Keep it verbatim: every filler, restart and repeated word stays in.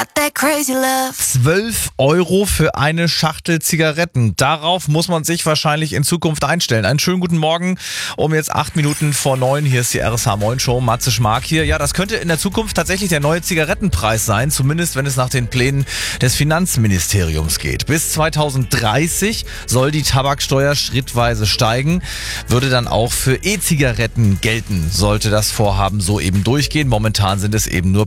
Got that crazy love. zwölf Euro für eine Schachtel Zigaretten. Darauf muss man sich wahrscheinlich in Zukunft einstellen. Einen schönen guten Morgen um jetzt acht Minuten vor neun. Hier ist die R S H Moin Show. Matze Schmark hier. Ja, das könnte in der Zukunft tatsächlich der neue Zigarettenpreis sein. Zumindest wenn es nach den Plänen des Finanzministeriums geht. Bis zweitausenddreißig soll die Tabaksteuer schrittweise steigen. Würde dann auch für E-Zigaretten gelten, sollte das Vorhaben so eben durchgehen. Momentan sind es eben nur